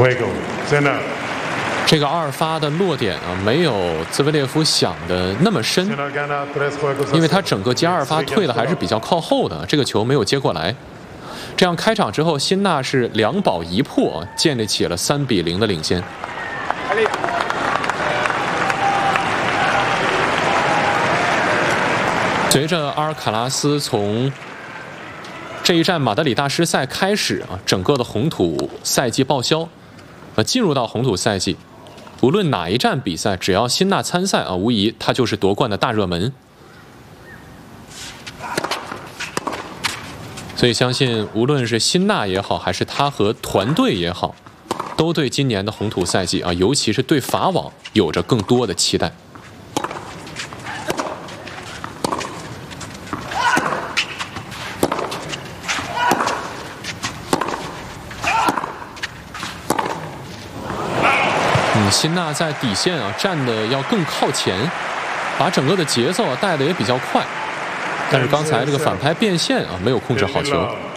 Juego. Cena. 这个阿尔发的落点啊，没有兹维列夫想的那么深， Cena gana 3 juegos. 因为他整个接阿尔发退的还是比较靠后的，这个球没有接过来。这样开场之后，辛纳是2保1破，建立起了3比0的领先。随着阿尔卡拉斯从这一站马德里大师赛开始啊，整个的红土赛季报销，进入到红土赛季，无论哪一站比赛，只要辛纳参赛啊，无疑他就是夺冠的大热门。所以相信，无论是辛纳也好，还是他和团队也好，都对今年的红土赛季啊，尤其是对法网有着更多的期待。辛纳在底线啊站的要更靠前，把整个的节奏啊带的也比较快，但是刚才这个反拍变线啊没有控制好球。